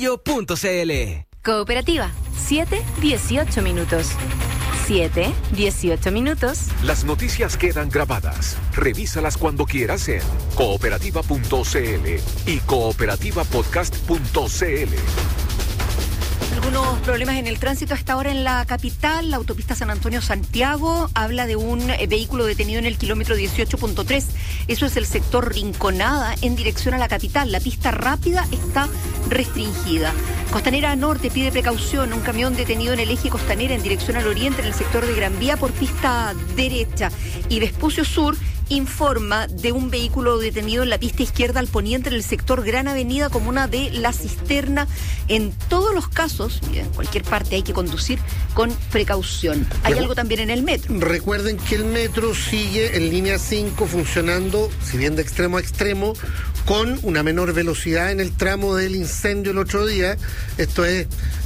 Cooperativa, 7-18 minutos. 7-18 minutos. Las noticias quedan grabadas. Revísalas cuando quieras en cooperativa.cl y cooperativapodcast.cl. Algunos problemas en el tránsito a esta hora en la capital. La autopista San Antonio-Santiago habla de un vehículo detenido en el kilómetro 18.3. Eso es el sector Rinconada en dirección a la capital. La pista rápida está restringida. Costanera Norte pide precaución. Un camión detenido en el eje Costanera en dirección al oriente en el sector de Gran Vía por pista derecha. Y Vespucio Sur informa de un vehículo detenido en la pista izquierda al poniente en el sector Gran Avenida, comuna de La Cisterna. En todos los casos, en cualquier parte hay que conducir con precaución. Hay algo también en el metro. Recuerden que el metro sigue en línea 5 funcionando, si bien de extremo a extremo, con una menor velocidad en el tramo del incendio el otro día. Esto es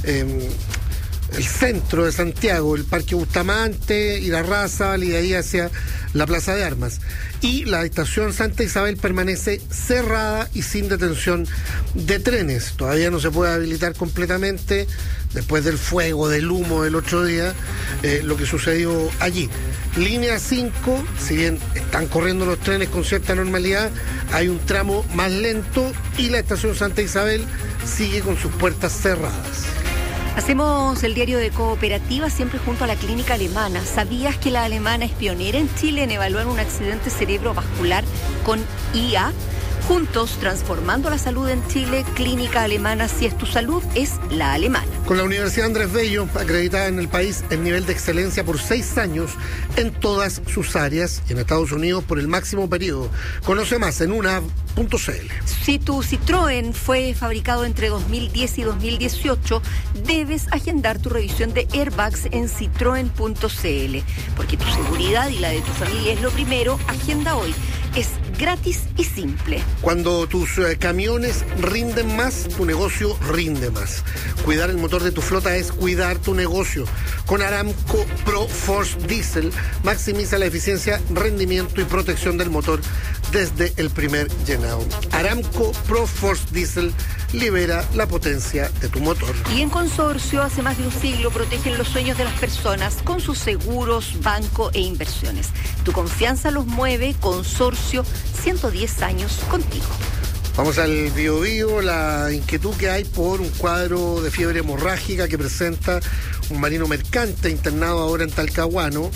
el centro de Santiago, el Parque Bustamante y la Raza, y de ahí hacia la Plaza de Armas. Y la estación Santa Isabel permanece cerrada y sin detención de trenes. Todavía no se puede habilitar completamente después del fuego, del humo del otro día, lo que sucedió allí. Línea 5, si bien están corriendo los trenes con cierta normalidad, hay un tramo más lento y la estación Santa Isabel sigue con sus puertas cerradas. Hacemos el diario de Cooperativa siempre junto a la Clínica Alemana. ¿Sabías que la Alemana es pionera en Chile en evaluar un accidente cerebrovascular con IA? Juntos, transformando la salud en Chile, Clínica Alemana, si es tu salud, es la alemana. Con la Universidad Andrés Bello, acreditada en el país en nivel de excelencia por 6 años en todas sus áreas, y en Estados Unidos por el máximo periodo. Conoce más en una.cl. Si tu Citroën fue fabricado entre 2010 y 2018, debes agendar tu revisión de airbags en citroen.cl, porque tu seguridad y la de tu familia es lo primero. Agenda hoy. Es gratis y simple. Cuando tus camiones rinden más, tu negocio rinde más. Cuidar el motor de tu flota es cuidar tu negocio. Con Aramco Pro Force Diesel, maximiza la eficiencia, rendimiento y protección del motor desde el primer llenado. Aramco Pro Force Diesel libera la potencia de tu motor. Y en Consorcio, hace más de un siglo, protegen los sueños de las personas con sus seguros, banco e inversiones. Tu confianza los mueve. Consorcio, 110 años contigo. Vamos al Biobío, la inquietud que hay por un cuadro de fiebre hemorrágica que presenta un marino mercante internado ahora en Talcahuano.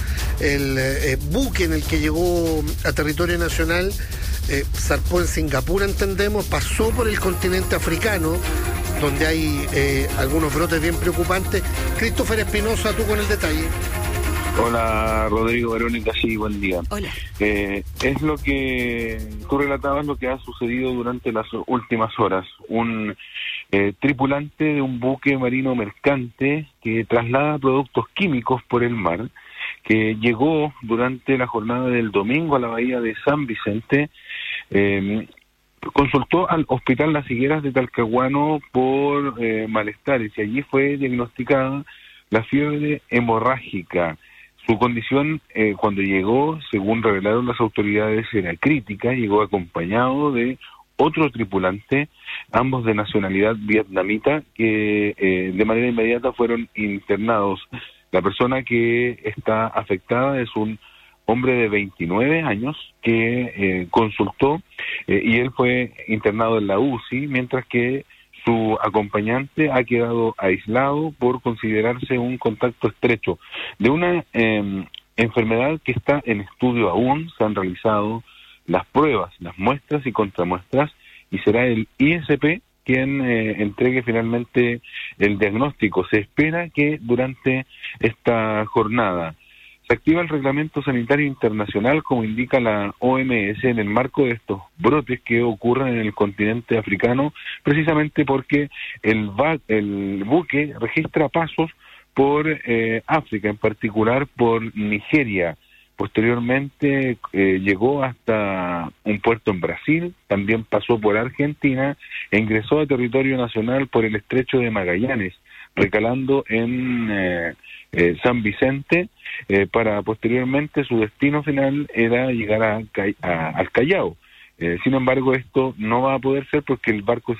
El buque en el que llegó a territorio nacional zarpó en Singapur, entendemos, pasó por el continente africano, donde hay algunos brotes bien preocupantes. Christopher Espinosa, tú con el detalle. Hola Rodrigo, Verónica, sí, buen día. Hola. Es lo que tú relatabas, lo que ha sucedido durante las últimas horas. Un tripulante de un buque marino mercante que traslada productos químicos por el mar, que llegó durante la jornada del domingo a la bahía de San Vicente, consultó al Hospital Las Higueras de Talcahuano por malestares, y allí fue diagnosticada la fiebre hemorrágica. Su condición, cuando llegó, según revelaron las autoridades, era crítica. Llegó acompañado de otro tripulante, ambos de nacionalidad vietnamita, que de manera inmediata fueron internados. La persona que está afectada es un hombre de 29 años que consultó y él fue internado en la UCI, mientras que su acompañante ha quedado aislado por considerarse un contacto estrecho de una enfermedad que está en estudio aún. Se han realizado las pruebas, las muestras y contramuestras, y será el ISP quien entregue finalmente el diagnóstico. Se espera que durante esta jornada se activa el Reglamento Sanitario Internacional, como indica la OMS, en el marco de estos brotes que ocurren en el continente africano, precisamente porque el buque registra pasos por África, en particular por Nigeria. Posteriormente llegó hasta un puerto en Brasil, también pasó por Argentina e ingresó a territorio nacional por el Estrecho de Magallanes, recalando en San Vicente, para posteriormente su destino final era llegar al Callao. Sin embargo, esto no va a poder ser porque el barco